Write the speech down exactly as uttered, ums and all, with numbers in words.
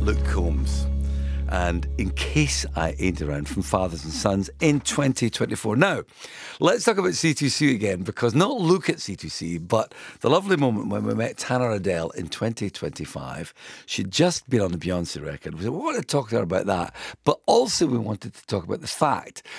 Luke Combs. And In Case I Ain't Around from Fathers and Sons in twenty twenty-four. Now, let's talk about C two C again, because not look at C two C, but the lovely moment when we met Tana Adele in twenty twenty-five. She'd just been on the Beyonce record. We said, we wanted to talk to her about that, but also we wanted to talk about the fact